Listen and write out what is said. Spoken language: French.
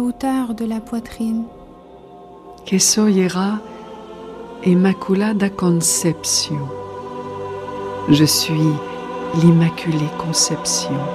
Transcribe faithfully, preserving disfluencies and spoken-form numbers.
hauteur de la poitrine. Que soy era Immaculada Concepción. Je suis l'Immaculée Conception.